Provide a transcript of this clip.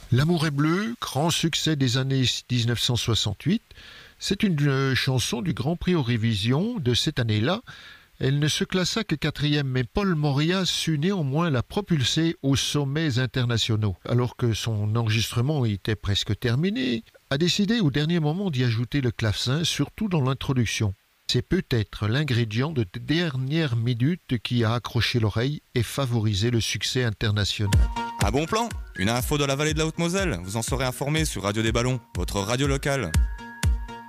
L'amour est bleu, grand succès des années 1968. C'est une chanson du Grand Prix Eurovision de cette année-là. Elle ne se classa que quatrième, mais Paul Moria sut néanmoins la propulser aux sommets internationaux. Alors que son enregistrement était presque terminé, a décidé au dernier moment d'y ajouter le clavecin, surtout dans l'introduction. C'est peut-être l'ingrédient de dernière minute qui a accroché l'oreille et favorisé le succès international. Un bon plan, une info de la vallée de la Haute-Moselle. Vous en serez informé sur Radio des Ballons, votre radio locale.